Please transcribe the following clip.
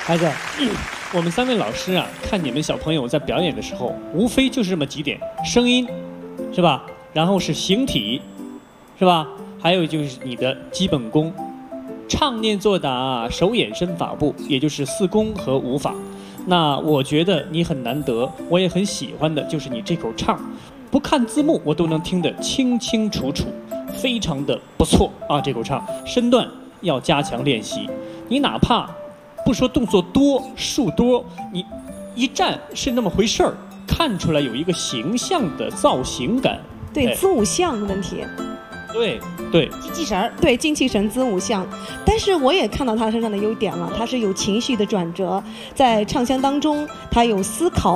孩子，我们3位老师啊，看你们小朋友在表演的时候，无非就是这么几点：声音，是吧？然后是形体，是吧？还有就是你的基本功，唱念做打手眼身法步，也就是4功和5法。那我觉得你很难得，我也很喜欢的就是你这口唱，不看字幕我都能听得清清楚楚，非常的不错啊！这口唱身段要加强练习，你哪怕不说动作多数多，你一站是那么回事儿，看出来有一个形象的造型感。 对，姿舞像的问题。 对对， 精气神儿，对，精气神姿舞像。但是我也看到他身上的优点了，他是有情绪的转折，在唱腔当中他有思考。